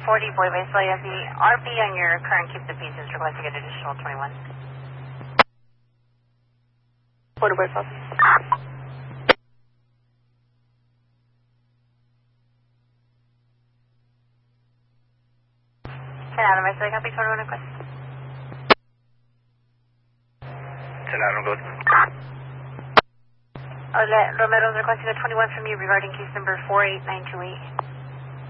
40 Boy Baseball, you have the RB on your current keep the pieces, requesting an additional 21. 40 Baseball. 10 Adam, I still copy 21 request. 10 Adam, good. Romero's requesting a 21 from you regarding case number 48928.